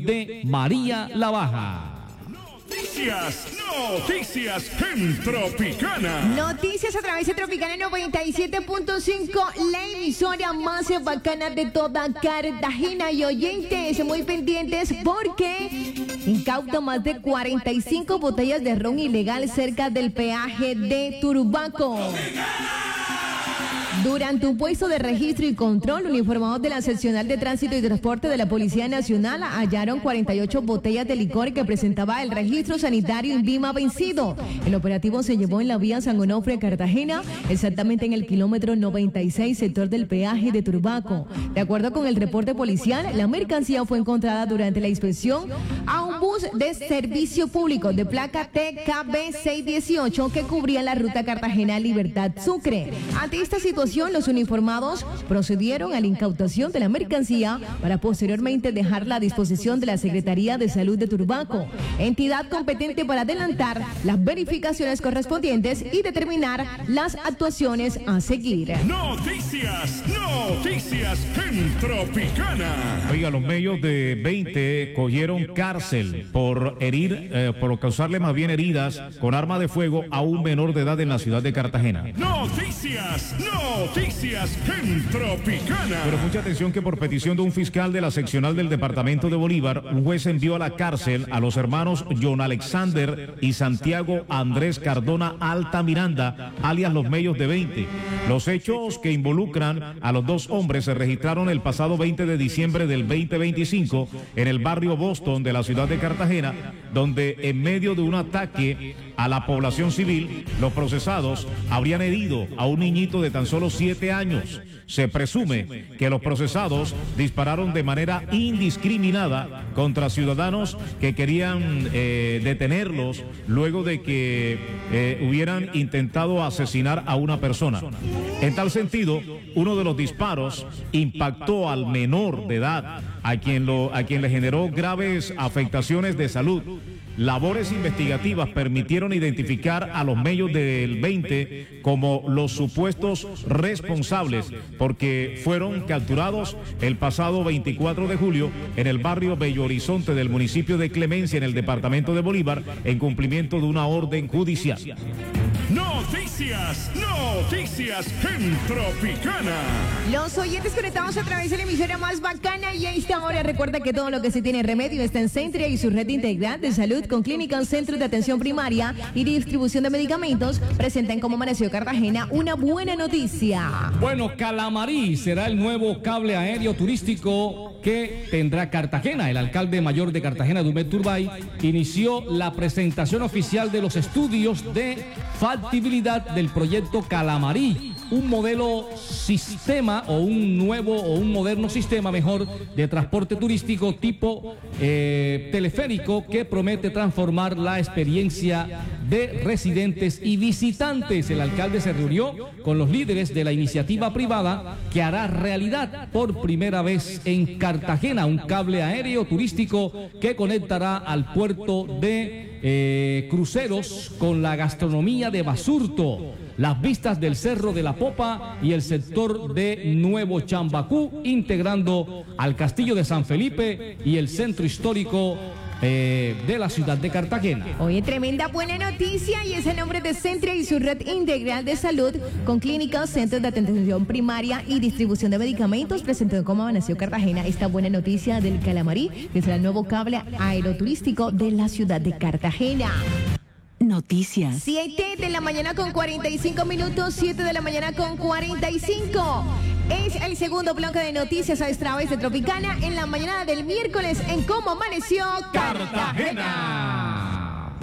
de María la Baja. Noticias en Tropicana. Noticias a través de Tropicana 97.5, la emisora más bacana de toda Cartagena. Y oyentes, muy pendientes porque incauta más de 45 botellas de ron ilegal cerca del peaje de Turbaco. Durante un puesto de registro y control, uniformados de la Seccional de Tránsito y Transporte de la Policía Nacional hallaron 48 botellas de licor que presentaba el registro sanitario INVIMA vencido. El operativo se llevó en la vía San Onofre, Cartagena, exactamente en el kilómetro 96, sector del peaje de Turbaco. De acuerdo con el reporte policial, la mercancía fue encontrada durante la inspección a un bus de servicio público de placa TKB 618 que cubría la ruta Cartagena-Libertad-Sucre. Ante esta situación, los uniformados procedieron a la incautación de la mercancía para posteriormente dejarla a disposición de la Secretaría de Salud de Turbaco, entidad competente para adelantar las verificaciones correspondientes y determinar las actuaciones a seguir. Noticias en Tropicana. Oiga, los medios de 20 cogieron cárcel por por causarle más bien heridas con arma de fuego a un menor de edad en la ciudad de Cartagena. Noticias en Tropicana. Pero mucha atención que por petición de un fiscal de la seccional del departamento de Bolívar, un juez envió a la cárcel a los hermanos John Alexander y Santiago Andrés Cardona Altamiranda, alias los medios de 20. Los hechos que involucran a los dos hombres se registraron el pasado 20 de diciembre del 2025 en el barrio Boston de la ciudad de Cartagena, donde en medio de un ataque a la población civil, los procesados habrían herido a un niñito de tan solo 7 años. Se presume que los procesados dispararon de manera indiscriminada contra ciudadanos que querían detenerlos luego de que hubieran intentado asesinar a una persona. En tal sentido, uno de los disparos impactó al menor de edad, a quien le generó graves afectaciones de salud. Labores investigativas permitieron identificar a los medios del 20 como los supuestos responsables, porque fueron capturados el pasado 24 de julio en el barrio Bello Horizonte del municipio de Clemencia, en el departamento de Bolívar, en cumplimiento de una orden judicial. Noticias en Tropicana. Los oyentes conectados a través de la emisora más bacana, y a esta hora recuerda que todo lo que se tiene remedio está en Centria y su red integral de salud con clínicas, centros de atención primaria y distribución de medicamentos presentan como amaneció Cartagena una buena noticia. Bueno, Calamarí será el nuevo cable aéreo turístico que tendrá Cartagena. El alcalde mayor de Cartagena, Dumet Turbay, inició la presentación oficial de los estudios de factibilidad del proyecto Calamarí, un modelo sistema o un moderno sistema mejor de transporte turístico tipo teleférico que promete transformar la experiencia de residentes y visitantes. El alcalde se reunió con los líderes de la iniciativa privada que hará realidad por primera vez en Cartagena un cable aéreo turístico que conectará al puerto de cruceros con la gastronomía de Basurto, las vistas del Cerro de la Popa y el sector de Nuevo Chambacú, integrando al Castillo de San Felipe y el centro histórico de la ciudad de Cartagena. Oye, tremenda buena noticia, y es el nombre de Centria y su red integral de salud con clínicas, centros de atención primaria y distribución de medicamentos presentó como amaneció Cartagena esta buena noticia del Calamarí, que será el nuevo cable aeroturístico de la ciudad de Cartagena. Noticias. 7 de la mañana con 45 minutos, 7 de la mañana con 45. Es el segundo bloque de noticias a través de Tropicana en la mañana del miércoles en Cómo Amaneció Cartagena.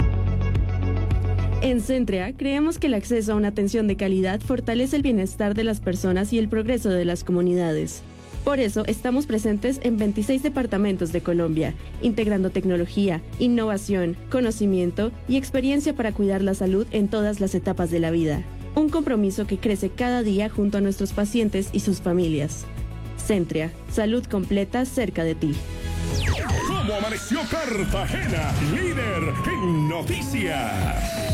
En Centria creemos que el acceso a una atención de calidad fortalece el bienestar de las personas y el progreso de las comunidades. Por eso estamos presentes en 26 departamentos de Colombia, integrando tecnología, innovación, conocimiento y experiencia para cuidar la salud en todas las etapas de la vida. Un compromiso que crece cada día junto a nuestros pacientes y sus familias. Centria, salud completa cerca de ti. ¿Cómo amaneció Cartagena? Líder en noticias.